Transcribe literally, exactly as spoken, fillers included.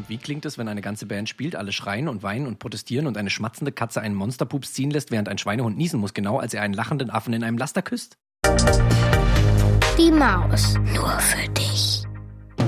wie klingt es, wenn eine ganze Band spielt, alle schreien und weinen und protestieren und eine schmatzende Katze einen Monsterpups ziehen lässt, während ein Schweinehund niesen muss, genau als er einen lachenden Affen in einem Laster küsst? Die Maus. Nur für dich.